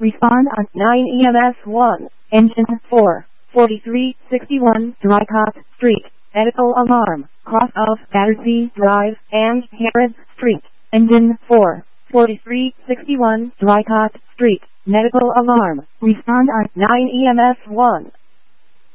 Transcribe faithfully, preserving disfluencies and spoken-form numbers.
Respond on nine E M S one. Engine four. forty-three sixty-one Dricott Street. Medical alarm. Cross of Battersea Drive and Harrods Street. Engine four. forty-three sixty-one Dricott Street. Medical alarm. Respond on nine E M S one.